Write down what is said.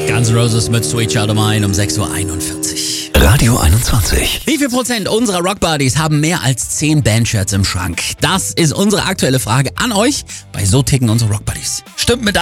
Guns N' Roses mit Sweet Child O' Mine um 6.41 Uhr. Radio 21. Wie viel Prozent unserer Rockbuddies haben mehr als 10 Bandshirts im Schrank? Das ist unsere aktuelle Frage an euch bei So ticken unsere Rockbuddies. Stimmt mit